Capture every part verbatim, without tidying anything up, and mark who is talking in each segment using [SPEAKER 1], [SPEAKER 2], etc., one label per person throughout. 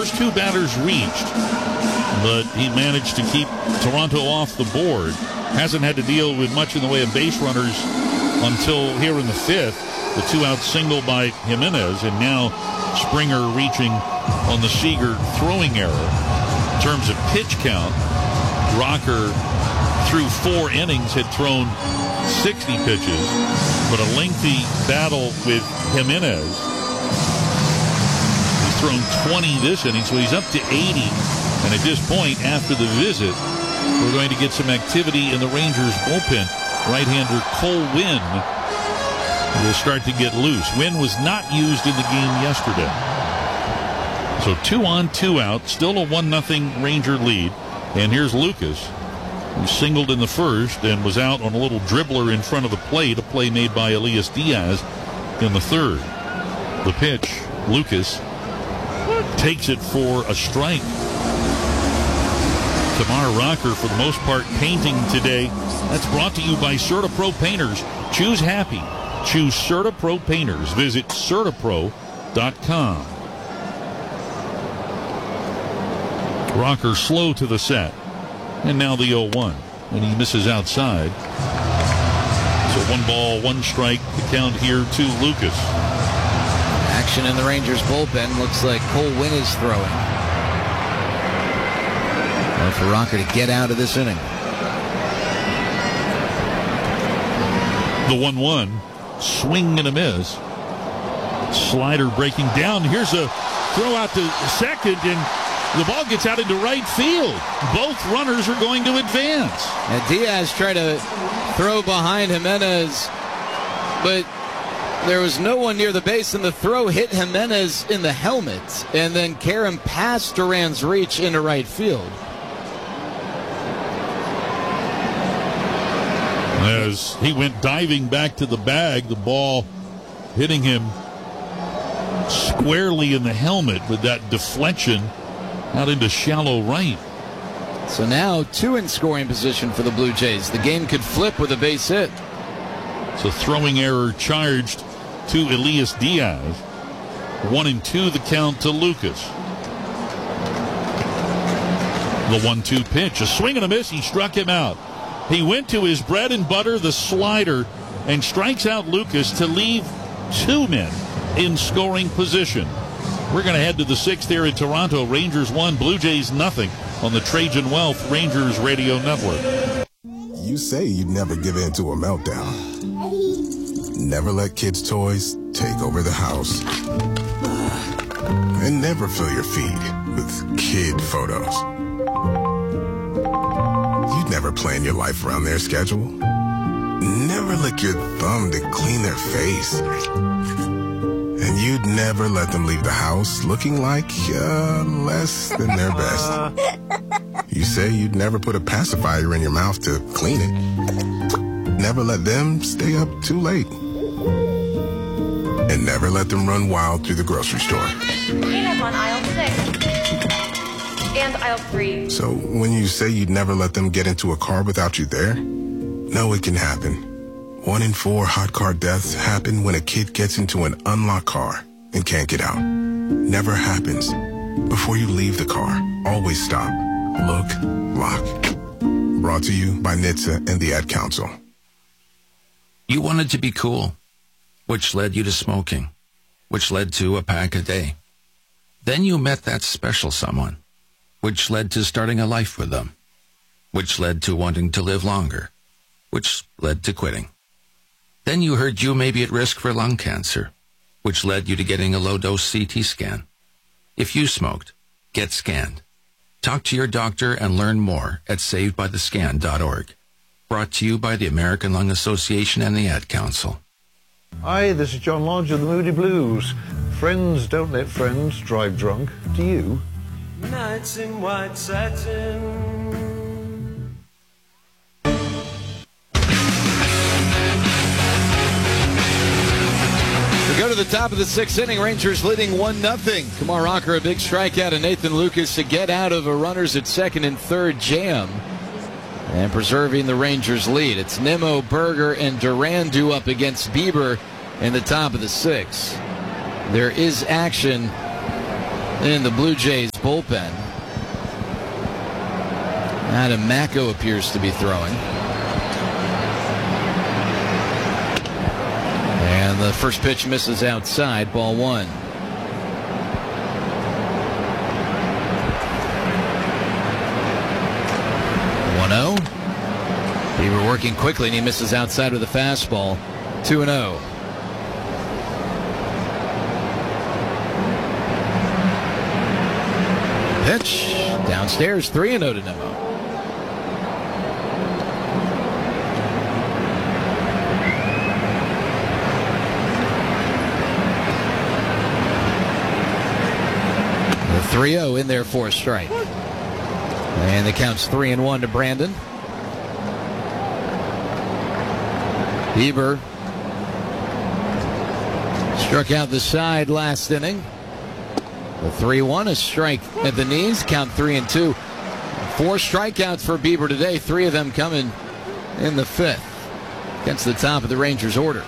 [SPEAKER 1] First two batters reached, but he managed to keep Toronto off the board. Hasn't had to deal with much in the way of base runners until here in the fifth. The two-out single by Jimenez, and now Springer reaching on the Seager throwing error. In terms of pitch count, Rocker through four innings had thrown sixty pitches, but a lengthy battle with Jimenez. He's thrown twenty this inning, so he's up to eighty. And at this point, after the visit, we're going to get some activity in the Rangers bullpen. Right-hander Cole Winn will start to get loose. Winn was not used in the game yesterday. So two on, two out, still a one nothing Ranger lead. And here's Lucas, who singled in the first and was out on a little dribbler in front of the plate, a play made by Elias Diaz in the third. The pitch, Lucas takes it for a strike. Tamar Rocker, for the most part, painting today. That's brought to you by CertaPro Painters. Choose happy. Choose CertaPro Painters. Visit Certapro dot com. Rocker slow to the set. And now the oh one. And he misses outside. So one ball, one strike. The count here to Lucas.
[SPEAKER 2] Action in the Rangers bullpen. Looks like Cole Winn is throwing. Well, for Rocker to get out of this inning.
[SPEAKER 1] The one one. Swing and a miss. Slider breaking down. Here's a throw out to second, and the ball gets out into right field. Both runners are going to advance.
[SPEAKER 2] And Diaz tried to throw behind Jimenez, but there was no one near the base, and the throw hit Jimenez in the helmet, and then Karen passed Duran's reach into right field.
[SPEAKER 1] As he went diving back to the bag, the ball hitting him squarely in the helmet with that deflection out into shallow right.
[SPEAKER 2] So now two in scoring position for the Blue Jays. The game could flip with a base hit.
[SPEAKER 1] So throwing error charged to Elias Diaz. One and two the count to Lucas. The one two pitch. A swing and a miss. He struck him out. He went to his bread and butter, the slider, and strikes out Lucas to leave two men in scoring position. We're going to head to the sixth here in Toronto. Rangers one, Blue Jays nothing on the Trajan Wealth Rangers Radio Network.
[SPEAKER 3] You say you'd never give in to a meltdown. Never let kids' toys take over the house. And never fill your feed with kid photos. You'd never plan your life around their schedule. Never lick your thumb to clean their face. And you'd never let them leave the house looking like uh, less than their best. You say you'd never put a pacifier in your mouth to clean it. Never let them stay up too late. And never let them run wild through the grocery store.
[SPEAKER 4] Peanuts on aisle six. And aisle three.
[SPEAKER 3] So when you say you'd never let them get into a car without you there, no, it can happen. One in four hot car deaths happen when a kid gets into an unlocked car and can't get out. Never happens. Before you leave the car, always stop, look, lock. Brought to you by N H T S A and the Ad Council.
[SPEAKER 5] You wanted to be cool, which led you to smoking, which led to a pack a day. Then you met that special someone, which led to starting a life with them, which led to wanting to live longer, which led to quitting. Then you heard you may be at risk for lung cancer, which led you to getting a low-dose C T scan. If you smoked, get scanned. Talk to your doctor and learn more at saved by the scan dot org. Brought to you by the American Lung Association and the Ad Council.
[SPEAKER 6] Hi, this is John Lodge of the Moody Blues. Friends don't let friends drive drunk. Do you?
[SPEAKER 7] Nights in white satin.
[SPEAKER 2] We go to the top of the sixth inning. Rangers leading one nothing. Kumar Rocker, a big strikeout, and Nathan Lucas to get out of a runners at second and third jam and preserving the Rangers lead. It's Nimmo, Berger, and Duran due up against Bieber in the top of the sixth. There is action in the Blue Jays bullpen. Adam Macko appears to be throwing. And the first pitch misses outside, ball one. one oh. Bieber working quickly, and he misses outside with a fastball. two and oh. Pitch downstairs, three and oh to Nimmo. The three oh in there for a strike. And the count's three and one to Brandon. Bieber struck out the side last inning. The three one, a strike at the knees, count three and two. Four strikeouts for Bieber today, three of them coming in the fifth against the top of the Rangers order.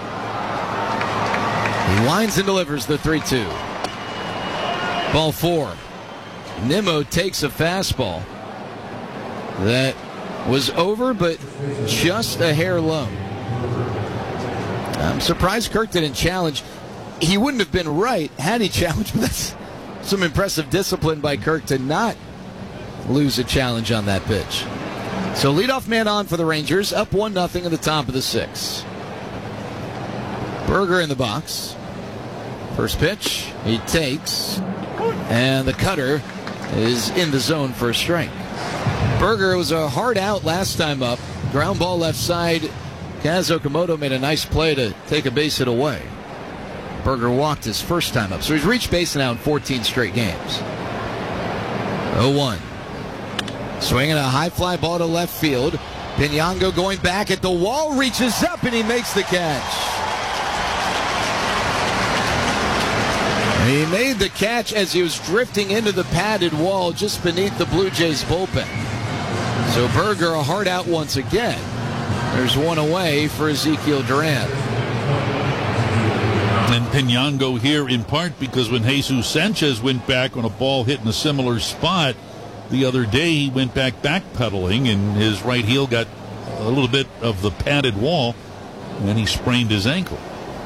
[SPEAKER 2] He winds and delivers the three two. Ball four. Nimmo takes a fastball that was over, but just a hair low. I'm surprised Kirk didn't challenge. He wouldn't have been right had he challenged, but that's some impressive discipline by Kirk to not lose a challenge on that pitch. So leadoff man on for the Rangers, up one nothing in the top of the sixth. Berger in the box. First pitch, he takes, and the cutter is in the zone for a strike. Berger was a hard out last time up. Ground ball left side. Kaz Okamoto made a nice play to take a base hit away. Berger walked his first time up, so he's reached base now in fourteen straight games. oh one. Swinging a high fly ball to left field. Pinango going back at the wall, reaches up, and he makes the catch. He made the catch as he was drifting into the padded wall just beneath the Blue Jays bullpen. So Berger a hard out once again. There's one away for Ezekiel Duran.
[SPEAKER 1] And Pinango here in part because when Jesus Sanchez went back on a ball hit in a similar spot the other day, he went back backpedaling and his right heel got a little bit of the padded wall and he sprained his ankle.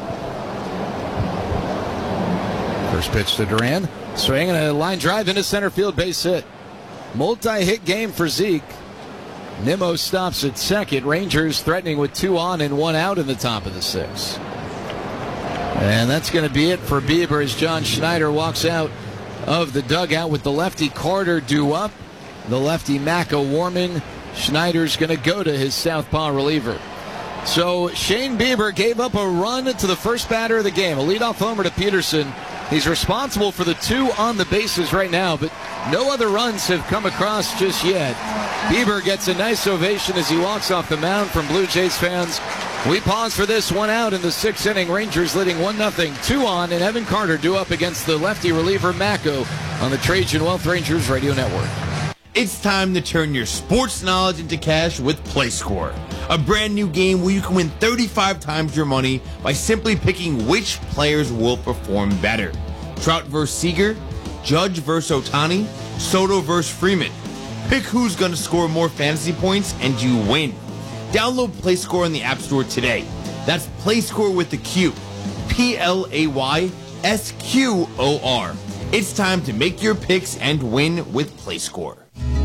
[SPEAKER 2] First pitch to Duran. Swinging a line drive into center field, base hit. Multi-hit game for Zeke. Nimmo stops at second. Rangers threatening with two on and one out in the top of the sixth. And that's going to be it for Bieber as John Schneider walks out of the dugout with the lefty Carter due up. The lefty Macko warming. Schneider's going to go to his southpaw reliever. So Shane Bieber gave up a run to the first batter of the game. A leadoff homer to Peterson. He's responsible for the two on the bases right now, but no other runs have come across just yet. Bieber gets a nice ovation as he walks off the mound from Blue Jays fans. We pause for this, one out in the sixth inning. Rangers leading one nothing, two on, and Evan Carter due up against the lefty reliever Macko on the Trajan Wealth Rangers Radio Network.
[SPEAKER 8] It's time to turn your sports knowledge into cash with PlayScore, a brand new game where you can win thirty-five times your money by simply picking which players will perform better. Trout versus Seager, Judge versus Ohtani, Soto versus Freeman. Pick who's going to score more fantasy points and you win. Download PlayScore in the App Store today. That's PlayScore with the Q. P L A Y S Q O R. It's time to make your picks and win with PlayScore.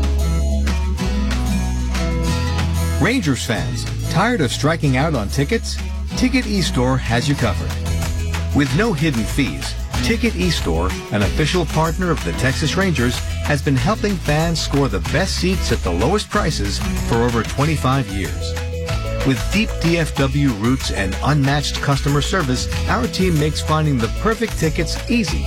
[SPEAKER 9] Rangers fans, tired of striking out on tickets? Ticket eStore has you covered. With no hidden fees, Ticket eStore, an official partner of the Texas Rangers, has been helping fans score the best seats at the lowest prices for over twenty-five years. With deep D F W roots and unmatched customer service, our team makes finding the perfect tickets easy.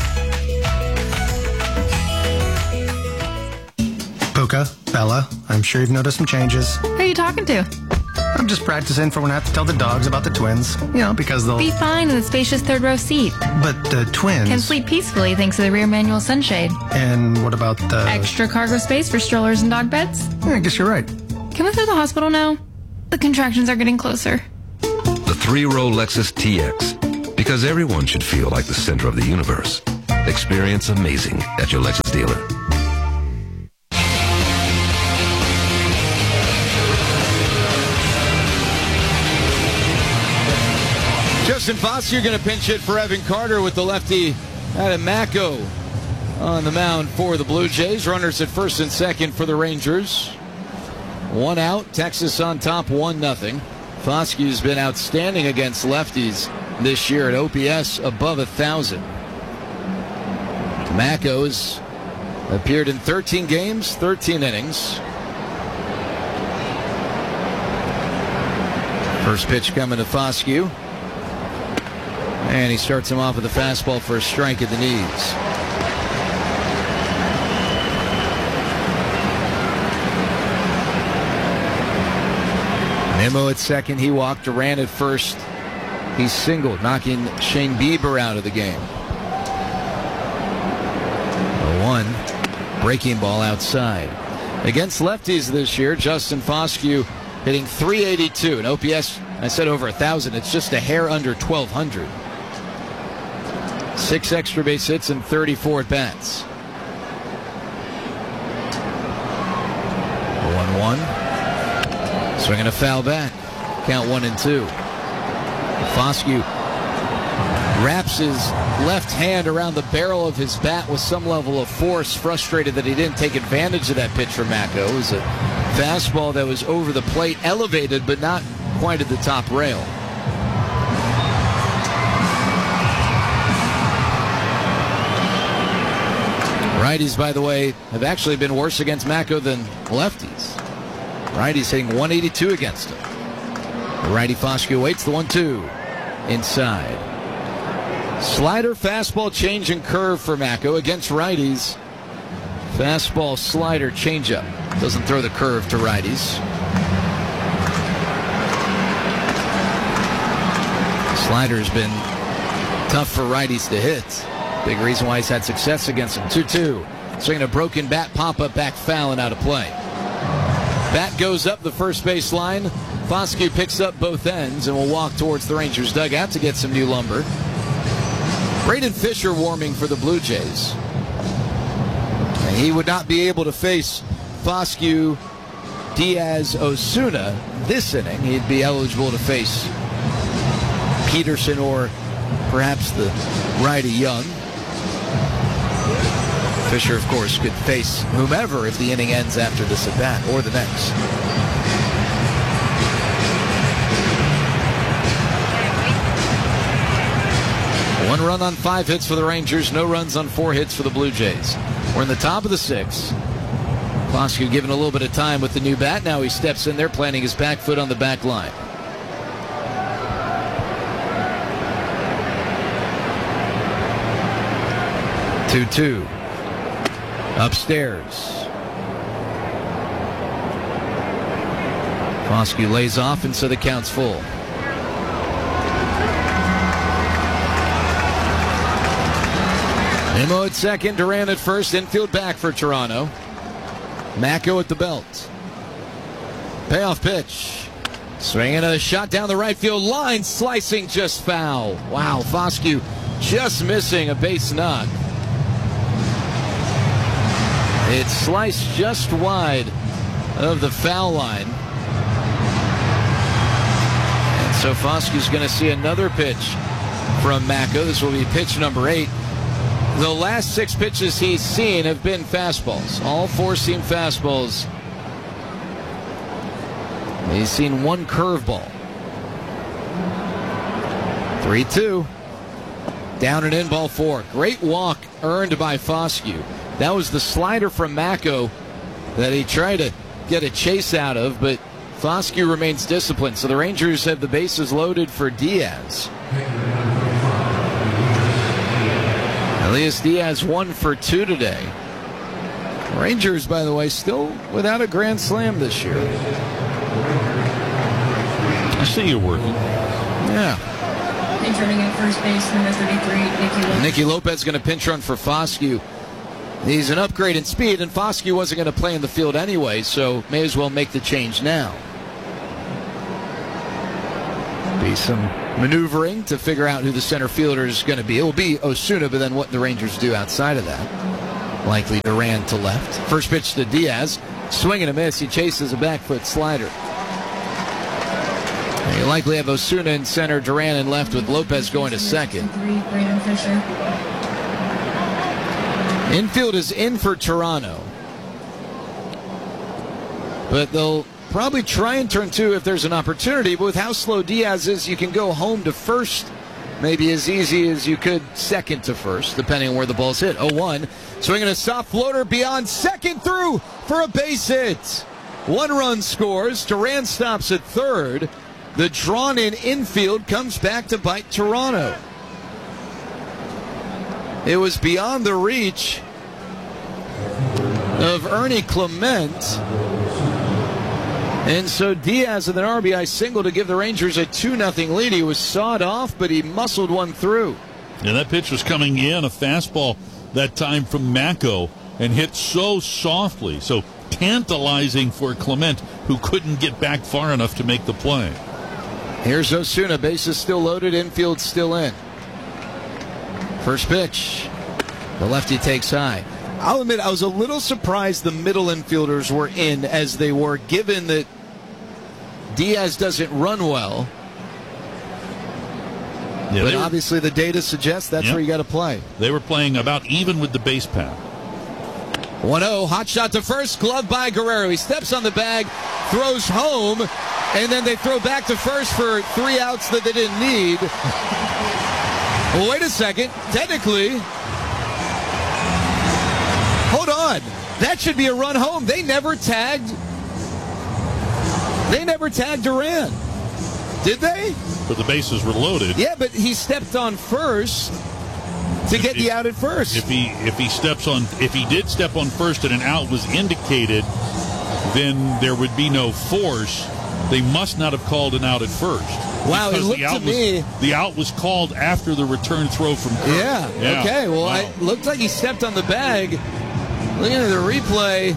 [SPEAKER 10] Puka, Bella, I'm sure you've noticed some changes.
[SPEAKER 11] Who are you talking to?
[SPEAKER 10] I'm just practicing for when I have to tell the dogs about the twins. You know, because they'll...
[SPEAKER 11] Be fine in the spacious third row seat.
[SPEAKER 10] But the twins...
[SPEAKER 11] Can sleep peacefully thanks to the rear manual sunshade.
[SPEAKER 10] And what about the...
[SPEAKER 11] Extra cargo space for strollers and dog beds?
[SPEAKER 10] Yeah, I guess you're right.
[SPEAKER 11] Can we go to the hospital now? The contractions are getting closer.
[SPEAKER 12] The three-row Lexus T X. Because everyone should feel like the center of the universe. Experience amazing at your Lexus dealer.
[SPEAKER 2] Justin Foscue going to pinch hit for Evan Carter with the lefty Adam Macko on the mound for the Blue Jays. Runners at first and second for the Rangers. One out. Texas on top, one nothing. Foscue's been outstanding against lefties this year at O P S above a thousand. Macko's appeared in thirteen games, thirteen innings. First pitch coming to Foscue. And he starts him off with a fastball for a strike at the knees. Nimmo at second. He walked. Duran at first. He singled, knocking Shane Bieber out of the game. A one. Breaking ball outside. Against lefties this year, Justin Foscue hitting three eighty-two. An O P S, I said over one thousand. It's just a hair under twelve hundred. Six extra base hits and thirty-four at-bats. one one. Swinging a foul back. Count one and two. Foscue wraps his left hand around the barrel of his bat with some level of force, frustrated that he didn't take advantage of that pitch from Macko. It was a fastball that was over the plate, elevated, but not quite at the top rail. Righties, by the way, have actually been worse against Macko than lefties. Righties hitting one eighty-two against him. The righty Foscue waits the one two inside. Slider, fastball, change, and curve for Macko against righties. Fastball, slider, changeup. Doesn't throw the curve to righties. Slider's been tough for righties to hit. Big reason why he's had success against him. two two. Swinging a broken bat, pop-up, back foul, and out of play. Bat goes up the first base line. Foscue picks up both ends and will walk towards the Rangers dugout to get some new lumber. Braden Fisher warming for the Blue Jays. And he would not be able to face Foscue, Diaz, Osuna this inning. He'd be eligible to face Peterson or perhaps the righty Young. Fisher, of course, could face whomever if the inning ends after this at bat or the next. One run on five hits for the Rangers, no runs on four hits for the Blue Jays. We're in the top of the sixth. Foscue given a little bit of time with the new bat. Now he steps in there, planting his back foot on the back line. two two. Upstairs. Foscue lays off, and so the count's full. Nimmo at second, Duran at first, infield back for Toronto. Macko at the belt. Payoff pitch. Swinging a shot down the right field line, slicing just foul. Wow, Foscue just missing a base knock. It sliced just wide of the foul line. And so Foscue's going to see another pitch from Macko. This will be pitch number eight. The last six pitches he's seen have been fastballs. All four-seam fastballs. He's seen one curveball. three two. Down and in, ball four. Great walk earned by Foscue. That was the slider from Macko that he tried to get a chase out of, but Foscue remains disciplined. So the Rangers have the bases loaded for Diaz. Elias Diaz one for two today. Rangers, by the way, still without a grand slam this year.
[SPEAKER 1] I see you working.
[SPEAKER 2] Yeah.
[SPEAKER 13] Pinch running at first base, number thirty-three, Nicky Lopez.
[SPEAKER 2] Nicky Lopez going to pinch run for Foscue. He's an upgrade in speed, and Foscue wasn't going to play in the field anyway, so may as well make the change now. Be some maneuvering to figure out who the center fielder is going to be. It will be Osuna, but then what the Rangers do outside of that. Likely Duran to left. First pitch to Diaz. Swing and a miss. He chases a back foot slider. And you likely have Osuna in center, Duran in left, with Lopez going to second. Infield is in for Toronto. But they'll probably try and turn two if there's an opportunity. But with how slow Diaz is, you can go home to first maybe as easy as you could second to first, depending on where the ball's hit. oh one. Swinging a soft floater beyond second through for a base hit. One run scores. Duran stops at third. The drawn-in infield comes back to bite Toronto. It was beyond the reach of Ernie Clement. And so Diaz with an R B I single to give the Rangers a two nothing lead. He was sawed off, but he muscled one through.
[SPEAKER 1] Yeah, that pitch was coming in, a fastball that time from Mako, and hit so softly, so tantalizing for Clement, who couldn't get back far enough to make the play.
[SPEAKER 2] Here's Osuna, bases still loaded, infield still in. First pitch, the lefty takes high. I'll admit, I was a little surprised the middle infielders were in as they were, given that Diaz doesn't run well. Yeah, but obviously the data suggests that's yep. where you got to play.
[SPEAKER 1] They were playing about even with the base path.
[SPEAKER 2] one oh, hot shot to first, glove by Guerrero. He steps on the bag, throws home, and then they throw back to first for three outs that they didn't need. Well, wait a second. Technically, hold on. That should be a run home. They never tagged. They never tagged Duran. Did they?
[SPEAKER 1] But the bases were loaded.
[SPEAKER 2] Yeah, but he stepped on first to
[SPEAKER 1] if,
[SPEAKER 2] get
[SPEAKER 1] if,
[SPEAKER 2] the out at first.
[SPEAKER 1] If he if he steps on if he did step on first and an out was indicated, then there would be no force. They must not have called an out at first.
[SPEAKER 2] Wow, it looked to me
[SPEAKER 1] was, the out was called after the return throw from Kirk.
[SPEAKER 2] Yeah, yeah. Okay. Well, wow. It looked like he stepped on the bag. Looking at the replay.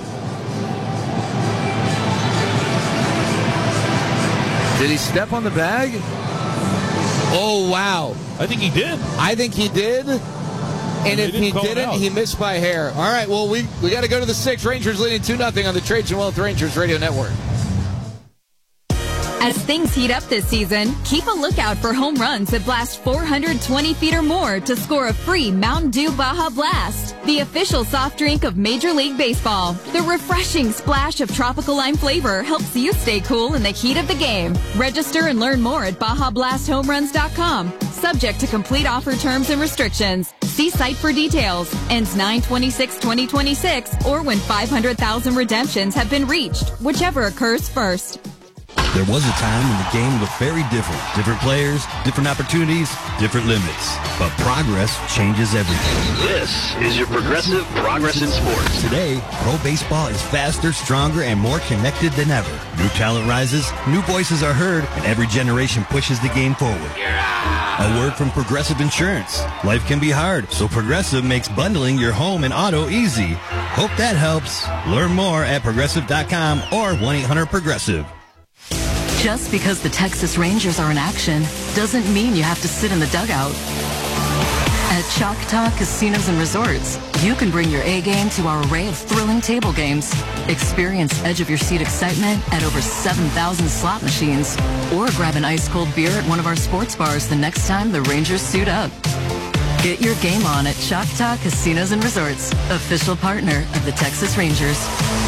[SPEAKER 2] Did he step on the bag? Oh, wow.
[SPEAKER 1] I think he did.
[SPEAKER 2] I think he did. And, and if he didn't, he missed by hair. All right, well, we, we got to go to the sixth. Rangers leading two nothing on the Trades and Wealth Rangers Radio Network.
[SPEAKER 14] As things heat up this season, keep a lookout for home runs that blast four hundred twenty feet or more to score a free Mountain Dew Baja Blast, the official soft drink of Major League Baseball. The refreshing splash of tropical lime flavor helps you stay cool in the heat of the game. Register and learn more at baja blast home runs dot com. Subject to complete offer terms and restrictions. See site for details. Ends nine twenty-six twenty twenty-six or when five hundred thousand redemptions have been reached, whichever occurs first.
[SPEAKER 12] There was a time when the game looked very different. Different players, different opportunities, different limits. But progress changes everything.
[SPEAKER 15] This is your Progressive Progress in Sports.
[SPEAKER 12] Today, pro baseball is faster, stronger, and more connected than ever. New talent rises, new voices are heard, and every generation pushes the game forward. A word from Progressive Insurance. Life can be hard, so Progressive makes bundling your home and auto easy. Hope that helps. Learn more at progressive dot com or one eight hundred progressive.
[SPEAKER 16] Just because the Texas Rangers are in action doesn't mean you have to sit in the dugout. At Choctaw Casinos and Resorts, you can bring your A game to our array of thrilling table games. Experience edge-of-your-seat excitement at over seven thousand slot machines. Or grab an ice-cold beer at one of our sports bars the next time the Rangers suit up. Get your game on at Choctaw Casinos and Resorts, official partner of the Texas Rangers.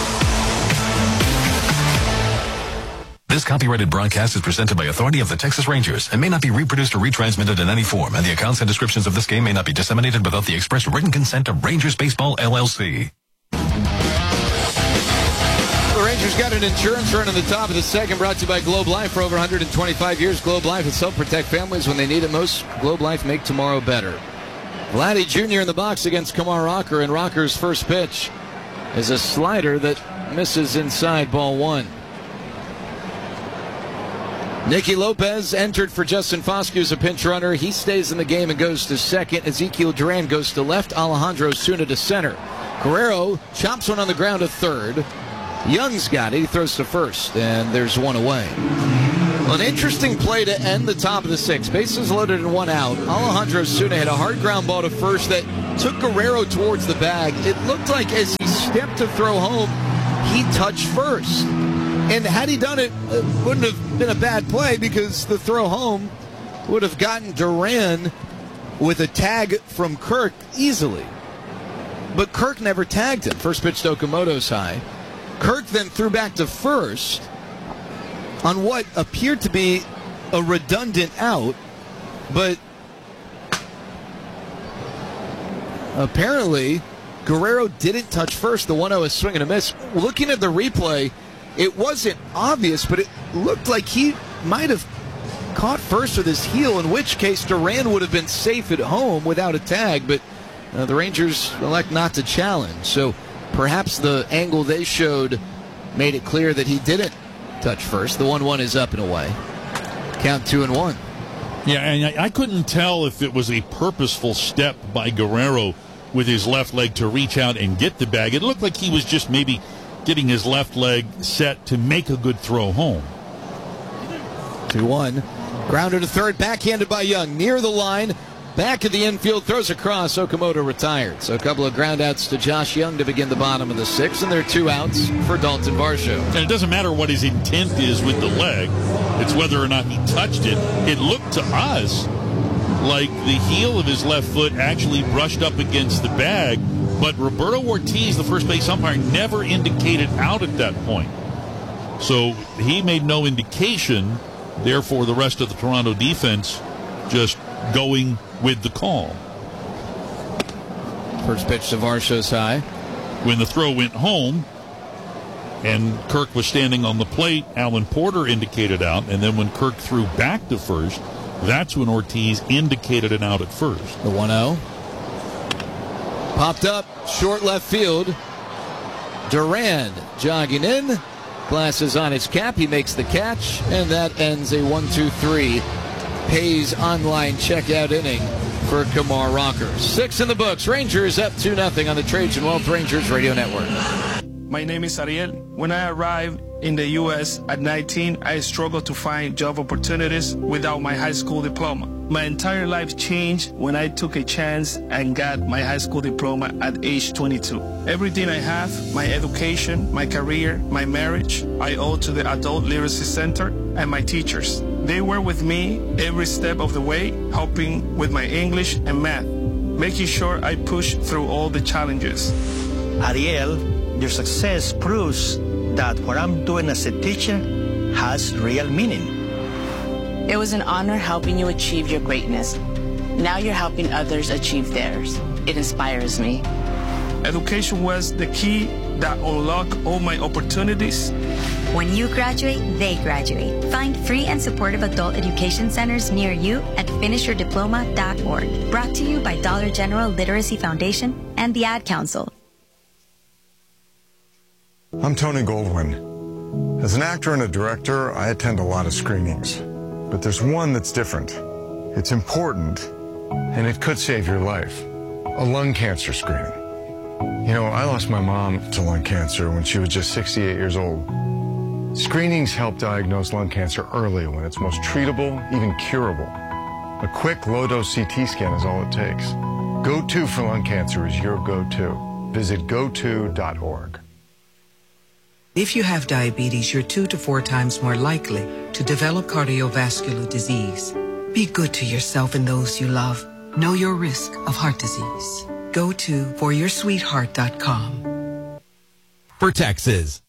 [SPEAKER 17] This copyrighted broadcast is presented by authority of the Texas Rangers and may not be reproduced or retransmitted in any form, and the accounts and descriptions of this game may not be disseminated without the express written consent of Rangers Baseball, L L C.
[SPEAKER 2] The Rangers got an insurance run in the top of the second, brought to you by Globe Life. For over one hundred twenty-five years, Globe Life has helped protect families when they need it most. Globe Life, make tomorrow better. Vladdy Junior in the box against Kumar Rocker, and Rocker's first pitch is a slider that misses inside, ball one. Nicky Lopez entered for Justin Foscue as a pinch runner. He stays in the game and goes to second. Ezekiel Duran goes to left. Alejandro Osuna to center. Guerrero chops one on the ground to third. Young's got it. He throws to first, and there's one away. Well, an interesting play to end the top of the sixth. Bases loaded and one out. Alejandro Zuna hit a hard ground ball to first that took Guerrero towards the bag. It looked like as he stepped to throw home, he touched first. And had he done it, it wouldn't have been a bad play because the throw home would have gotten Duran with a tag from Kirk easily. But Kirk never tagged him. First pitch to Okamoto's high. Kirk then threw back to first on what appeared to be a redundant out, but apparently Guerrero didn't touch first. The one oh is swing and a miss. Looking at the replay, it wasn't obvious, but it looked like he might have caught first with his heel, in which case Duran would have been safe at home without a tag, but uh, the Rangers elect not to challenge. So perhaps the angle they showed made it clear that he didn't touch first. The one one is up and away. Count two and one.
[SPEAKER 1] Yeah, and I, I couldn't tell if it was a purposeful step by Guerrero with his left leg to reach out and get the bag. It looked like he was just maybe getting his left leg set to make a good throw home.
[SPEAKER 2] two one. Grounder to third, backhanded by Young. Near the line, back of the infield, throws across. Okamoto retired. So a couple of ground outs to Josh Young to begin the bottom of the sixth, and there are two outs for Dalton Varsho.
[SPEAKER 1] And it doesn't matter what his intent is with the leg. It's whether or not he touched it. It looked to us like the heel of his left foot actually brushed up against the bag, but Roberto Ortiz, the first base umpire, never indicated out at that point. So he made no indication. Therefore, the rest of the Toronto defense just going with the call.
[SPEAKER 2] First pitch to Varsho's high.
[SPEAKER 1] When the throw went home and Kirk was standing on the plate, Alan Porter indicated out, and then when Kirk threw back to first, that's when Ortiz indicated an out at first.
[SPEAKER 2] The one oh. Popped up, short left field. Duran jogging in. Glasses on his cap. He makes the catch, and that ends a one two three Hayes online checkout inning for Kumar Rocker. Six in the books. Rangers up two nothing on the Trajan Wealth Rangers Radio Network.
[SPEAKER 18] My name is Ariel. When I arrived in the U S at nineteen, I struggled to find job opportunities without my high school diploma. My entire life changed when I took a chance and got my high school diploma at age twenty-two. Everything I have, my education, my career, my marriage, I owe to the Adult Literacy Center and my teachers. They were with me every step of the way, helping with my English and math, making sure I pushed through all the challenges.
[SPEAKER 19] Ariel, your success proves that what I'm doing as a teacher has real meaning.
[SPEAKER 20] It was an honor helping you achieve your greatness. Now you're helping others achieve theirs. It inspires me.
[SPEAKER 18] Education was the key that unlocked all my opportunities.
[SPEAKER 21] When you graduate, they graduate. Find free and supportive adult education centers near you at finish your diploma dot org. Brought to you by Dollar General Literacy Foundation and the Ad Council.
[SPEAKER 22] I'm Tony Goldwyn. As an actor and a director, I attend a lot of screenings. But there's one that's different. It's important, and it could save your life. A lung cancer screening. You know, I lost my mom to lung cancer when she was just sixty-eight years old. Screenings help diagnose lung cancer early when it's most treatable, even curable. A quick low-dose C T scan is all it takes. Go to for lung cancer is your go-to. Visit go to dot org.
[SPEAKER 23] If you have diabetes, you're two to four times more likely to develop cardiovascular disease. Be good to yourself and those you love. Know your risk of heart disease. Go to for your sweetheart dot com.
[SPEAKER 24] For Texas.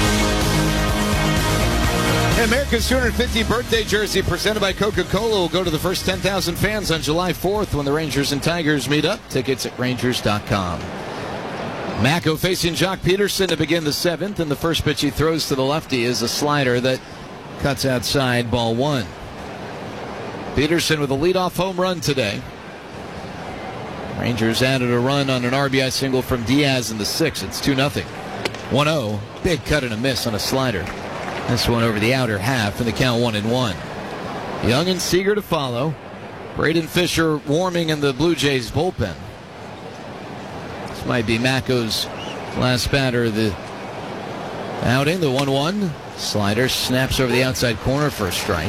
[SPEAKER 2] America's two hundred fiftieth birthday jersey presented by Coca-Cola will go to the first ten thousand fans on July fourth when the Rangers and Tigers meet up. Tickets at Rangers dot com. Macko facing Jock Peterson to begin the seventh, and the first pitch he throws to the lefty is a slider that cuts outside, ball one. Peterson with a leadoff home run today. Rangers added a run on an R B I single from Diaz in the sixth. It's two nothing. one oh. Big cut and a miss on a slider. This one over the outer half, and the count one and one. Young and Seager to follow. Braden Fisher warming in the Blue Jays bullpen. This might be Macko's last batter of the Outing, the one one. Slider snaps over the outside corner for a strike.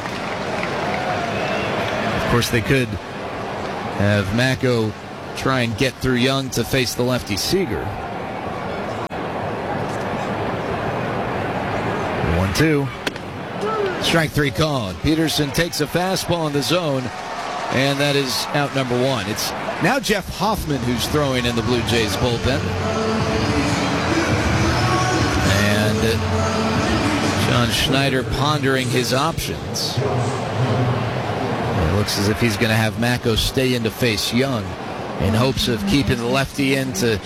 [SPEAKER 2] Of course, they could have Mako try and get through Young to face the lefty Seager. one two. Strike three called. Peterson takes a fastball in the zone, and that is out number one. It's now Jeff Hoffman who's throwing in the Blue Jays bullpen. And John Schneider pondering his options. It looks as if he's going to have Mako stay in to face Young in hopes of keeping the lefty in to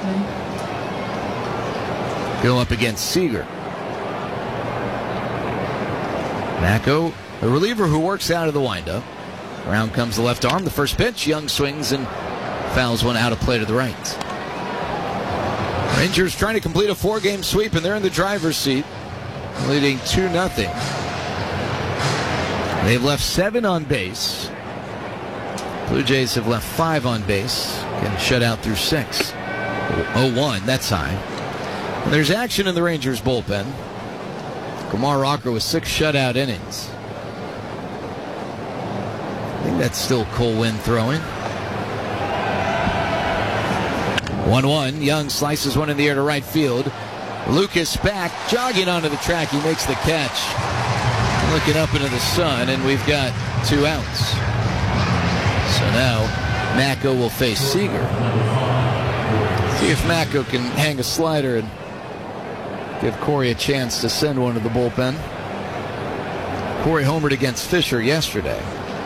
[SPEAKER 2] go up against Seager. Mako, a reliever who works out of the windup. Around comes the left arm. The first pitch. Young swings and fouls one out of play to the right. Rangers trying to complete a four-game sweep, and they're in the driver's seat, leading two nothing. They've left seven on base. Blue Jays have left five on base. Getting shut out through six. oh one, that's high. And there's action in the Rangers bullpen. Kumar Rocker with six shutout innings. I think that's still Cole Winn throwing. one one. Young slices one in the air to right field. Lucas back, jogging onto the track. He makes the catch. Looking up into the sun, and we've got two outs. So now Mako will face Seager. See if Mako can hang a slider and give Corey a chance to send one to the bullpen. Corey homered against Fisher yesterday.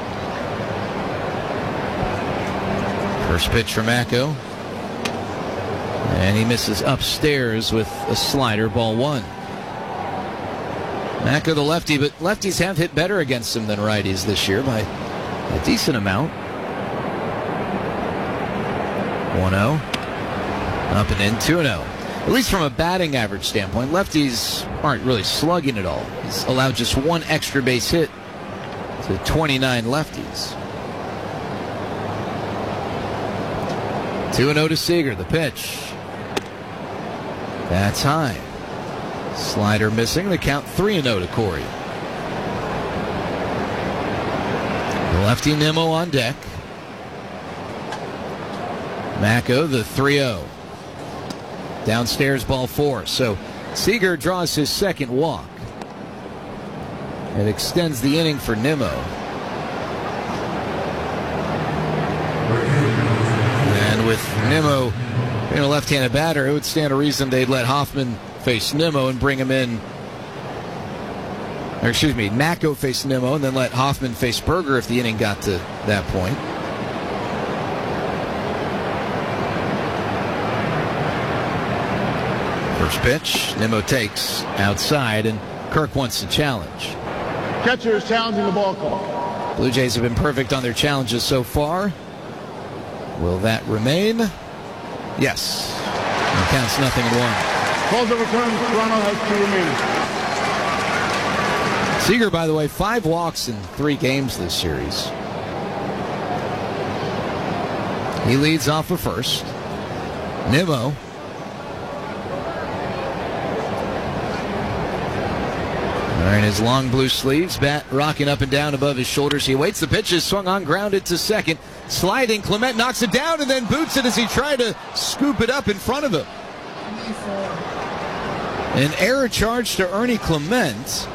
[SPEAKER 2] First pitch for Mako. And he misses upstairs with a slider, ball one. Mako the lefty, but lefties have hit better against him than righties this year by a decent amount. one oh. Up and in, two oh. At least from a batting average standpoint, lefties aren't really slugging at all. He's allowed just one extra base hit to twenty-nine lefties. two oh to Seager, the pitch. That's high. Slider missing, the count three oh to Corey. The lefty Nimmo on deck. Mako, the three oh. Downstairs, ball four. So Seager draws his second walk. It extends the inning for Nimmo. And with Nimmo being a left-handed batter, it would stand to reason they'd let Hoffman face Nimmo and bring him in. Or excuse me, Mako face Nimmo and then let Hoffman face Berger if the inning got to that point. First pitch, Nimmo takes outside, and Kirk wants to challenge.
[SPEAKER 3] Catcher is challenging the ball call.
[SPEAKER 2] Blue Jays have been perfect on their challenges so far. Will that remain? Yes. It counts nothing in one.
[SPEAKER 3] Calls overturned. Toronto has two remaining.
[SPEAKER 2] Seager, by the way, five walks in three games this series. He leads off of first. Nimmo. Wearing his long blue sleeves, bat rocking up and down above his shoulders. He waits the pitch, is swung on, grounded to second. Sliding, Clement knocks it down and then boots it as he tried to scoop it up in front of him. An error charge to Ernie Clement.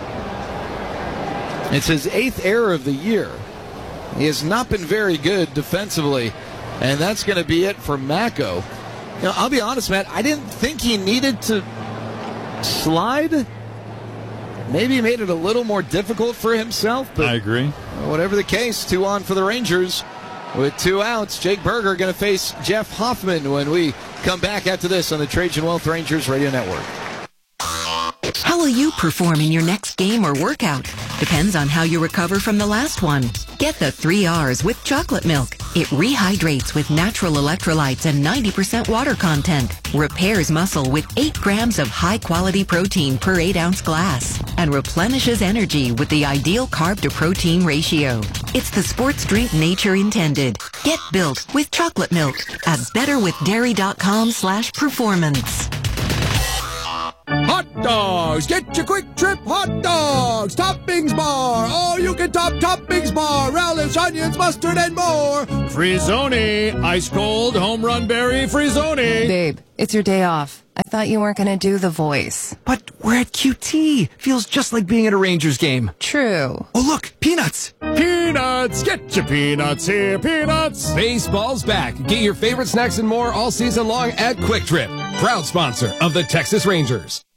[SPEAKER 2] It's his eighth error of the year. He has not been very good defensively, and that's going to be it for Mako. You know, I'll be honest, Matt, I didn't think he needed to slide. Maybe he made it a little more difficult for himself. But
[SPEAKER 1] I agree.
[SPEAKER 2] Whatever the case, two on for the Rangers with two outs. Jake Berger going to face Jeff Hoffman when we come back after this on the Trajan Wealth Rangers Radio Network.
[SPEAKER 4] How will you perform in your next game or workout? Depends on how you recover from the last one. Get the three R's with chocolate milk. It rehydrates with natural electrolytes and ninety percent water content. Repairs muscle with eight grams of high-quality protein per eight ounce glass. And replenishes energy with the ideal carb-to-protein ratio. It's the sports drink nature intended. Get built with chocolate milk at betterwithdairy.com slash performance.
[SPEAKER 2] Hot
[SPEAKER 5] dogs. Get your Quick Trip hot dogs. Toppings bar. Oh, you can top toppings bar. Relish, onions, mustard, and more. Frizzoni. Ice cold home run berry Frizzoni.
[SPEAKER 6] Babe, it's your day off. I thought you weren't going to do the voice.
[SPEAKER 5] But we're at Q T. Feels just like being at a Rangers game.
[SPEAKER 6] True.
[SPEAKER 5] Oh, look, peanuts. Peanuts. Get your peanuts here, peanuts.
[SPEAKER 7] Baseball's back. Get your favorite snacks and more all season long at Quick Trip. Proud sponsor of the Texas Rangers.